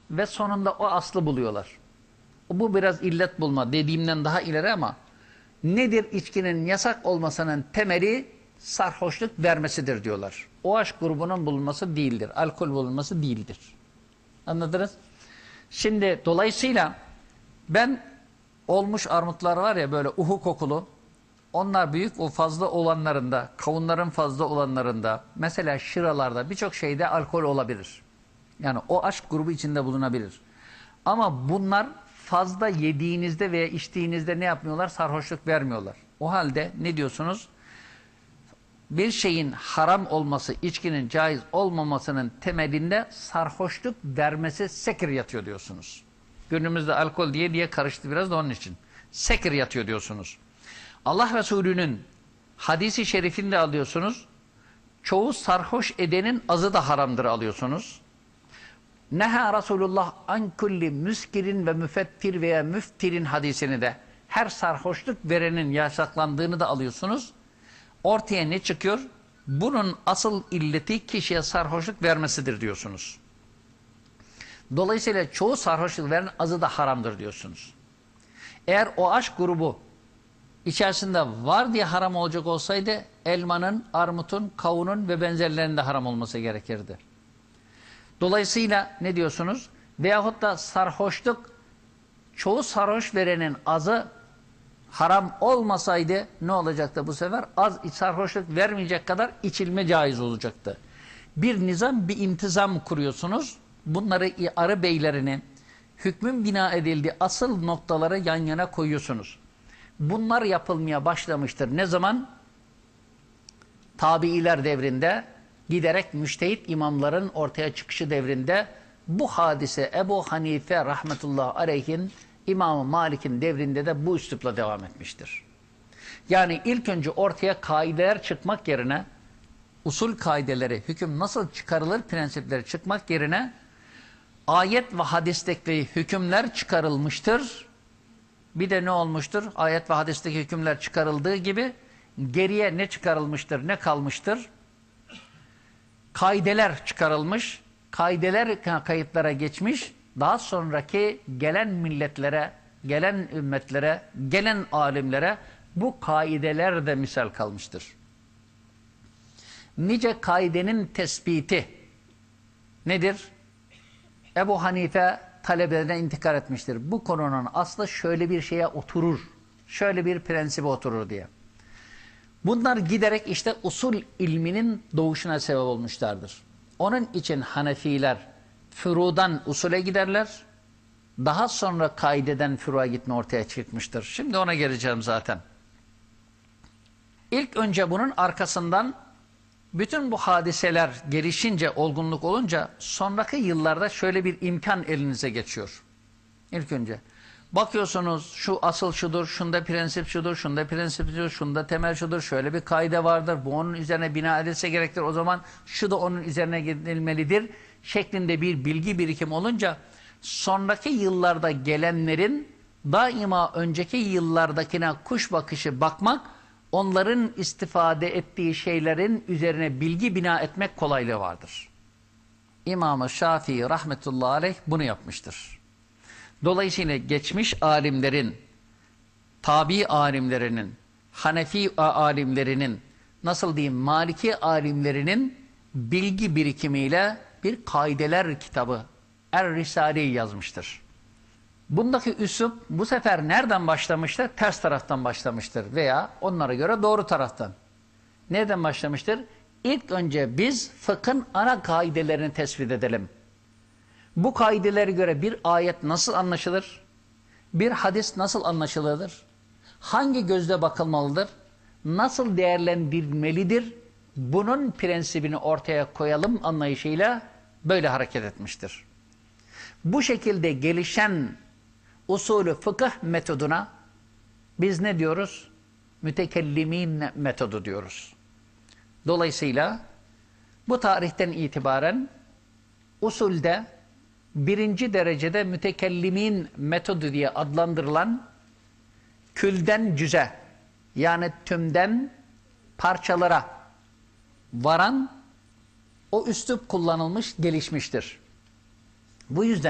ve sonunda o aslı buluyorlar. Bu biraz illet bulma dediğimden daha ileri ama nedir içkinin yasak olmasının temeli? Sarhoşluk vermesidir diyorlar. OH grubunun bulunması değildir. Alkol bulunması değildir. Anladınız? Şimdi dolayısıyla ben olmuş armutlar var ya böyle uhu kokulu. Onlar büyük o fazla olanlarında, kavunların fazla olanlarında, mesela şıralarda birçok şeyde alkol olabilir. Yani o aşk grubu içinde bulunabilir. Ama bunlar fazla yediğinizde veya içtiğinizde ne yapmıyorlar? Sarhoşluk vermiyorlar. O halde ne diyorsunuz? Bir şeyin haram olması, içkinin caiz olmamasının temelinde sarhoşluk vermesi sekir yatıyor diyorsunuz. Günümüzde alkol diye karıştı biraz da onun için. Sekir yatıyor diyorsunuz. Allah Resulü'nün hadisi şerifinde alıyorsunuz. Çoğu sarhoş edenin azı da haramdır alıyorsunuz. Neha Resulullah an kulli müskirin ve müfettir veya müftirin hadisini de her sarhoşluk verenin yasaklandığını da alıyorsunuz. Ortaya ne çıkıyor? Bunun asıl illeti kişiye sarhoşluk vermesidir diyorsunuz. Dolayısıyla çoğu sarhoşluk veren azı da haramdır diyorsunuz. Eğer o aşk grubu içerisinde var diye haram olacak olsaydı elmanın, armutun, kavunun ve benzerlerinin de haram olması gerekirdi. Dolayısıyla ne diyorsunuz? Veyahut da sarhoşluk, çoğu sarhoş verenin azı haram olmasaydı ne olacaktı bu sefer? Az sarhoşluk vermeyecek kadar içilme caiz olacaktı. Bir nizam, bir intizam kuruyorsunuz. Bunları arı beylerini, hükmün bina edildiği asıl noktaları yan yana koyuyorsunuz. Bunlar yapılmaya başlamıştır. Ne zaman? Tabiiler devrinde, giderek müştehit imamların ortaya çıkışı devrinde bu hadise Ebu Hanife rahmetullahi aleyhin, İmam-ı Malik'in devrinde de bu üslupla devam etmiştir. Yani ilk önce ortaya kaideler çıkmak yerine, usul kaideleri, hüküm nasıl çıkarılır prensipleri çıkmak yerine ayet ve hadisteki hükümler çıkarılmıştır. Bir de ne olmuştur? Ayet ve hadisteki hükümler çıkarıldığı gibi geriye ne çıkarılmıştır, ne kalmıştır? Kaideler çıkarılmış, kaideler kayıtlara geçmiş, daha sonraki gelen milletlere, gelen ümmetlere, gelen alimlere bu kaideler de misal kalmıştır. Nice kaidenin tespiti nedir? Ebu Hanife talebelerine intikal etmiştir. Bu konunun aslı şöyle bir şeye oturur, şöyle bir prensibe oturur diye. Bunlar giderek işte usul ilminin doğuşuna sebep olmuşlardır. Onun için Hanefiler furudan usule giderler. Daha sonra kaideden furuğa gitme ortaya çıkmıştır. Şimdi ona geleceğim zaten. İlk önce bunun arkasından bütün bu hadiseler gelişince, olgunluk olunca sonraki yıllarda şöyle bir imkan elinize geçiyor. İlk önce bakıyorsunuz şu asıl şudur, şunda prensip şudur, şunda prensip şudur, şunda temel şudur, şöyle bir kaide vardır, bu onun üzerine bina edilse gerektir, o zaman şu da onun üzerine gidilmelidir şeklinde bir bilgi birikim olunca sonraki yıllarda gelenlerin daima önceki yıllardakine kuş bakışı bakmak, onların istifade ettiği şeylerin üzerine bilgi bina etmek kolaylığı vardır. İmam-ı Şafii rahmetullahi aleyh bunu yapmıştır. Dolayısıyla geçmiş alimlerin, tabi alimlerinin, Hanefi alimlerinin, nasıl diyeyim Maliki alimlerinin bilgi birikimiyle bir kaideler kitabı Er-Risale'yi yazmıştır. Bundaki üslup bu sefer nereden başlamıştır? Ters taraftan başlamıştır veya onlara göre doğru taraftan. Nereden başlamıştır? İlk önce biz fıkhın ana kaidelerini tespit edelim. Bu kaidelere göre bir ayet nasıl anlaşılır? Bir hadis nasıl anlaşılır? Hangi gözle bakılmalıdır? Nasıl değerlendirilmelidir? Bunun prensibini ortaya koyalım anlayışıyla böyle hareket etmiştir. Bu şekilde gelişen usulü fıkıh metoduna biz ne diyoruz? Mütekellimin metodu diyoruz. Dolayısıyla bu tarihten itibaren usulde birinci derecede mütekellimin metodu diye adlandırılan külden cüze yani tümden parçalara varan o üslup kullanılmış, gelişmiştir. Bu yüzden